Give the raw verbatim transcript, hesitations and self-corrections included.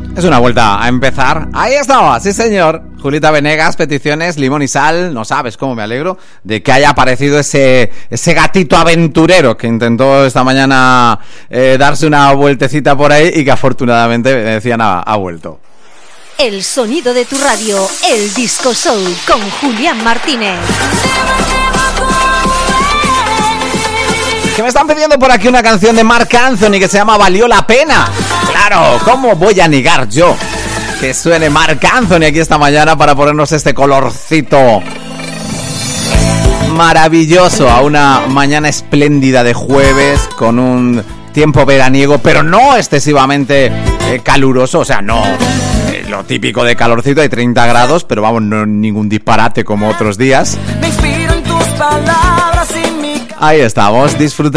Es una vuelta a empezar. Ahí estaba, sí señor. Julieta Venegas, peticiones, limón y sal. No sabes cómo me alegro de que haya aparecido ese, ese gatito aventurero que intentó esta mañana eh, darse una vueltecita por ahí y que afortunadamente, me decían, ha, ha vuelto. El sonido de tu radio, el Disco Soul con Julián Martínez. Que me están pidiendo por aquí una canción de Marc Anthony que se llama Valió la Pena. Claro, ¿cómo voy a negar yo que suene Marc Anthony aquí esta mañana para ponernos este colorcito maravilloso a una mañana espléndida de jueves con un tiempo veraniego, pero no excesivamente eh, caluroso, o sea, no eh, lo típico de calorcito, hay treinta grados, pero vamos, no ningún disparate como otros días. Me inspiro en tus palabras y mi... Ahí estamos, disfrutando